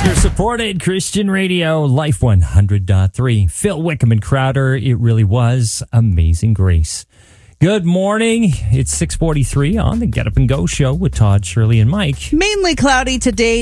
Listener-supported Christian radio, Life 100.3. Phil Wickham and Crowder, it really was Amazing Grace. Good morning. It's 6:43 on the Get Up and Go show with Todd, Shirley, and Mike. Mainly cloudy today.